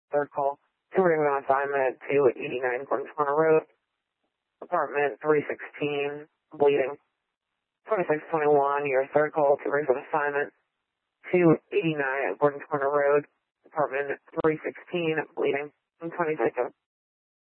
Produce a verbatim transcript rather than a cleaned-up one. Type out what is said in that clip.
third call. Two ring on assignment, two eighty-nine Gordon Corner Road, apartment three sixteen, bleeding. twenty-six twenty-one, your third call, two rings on assignment, two eighty-nine Gordon Corner Road, apartment three sixteen, bleeding. twenty-six oh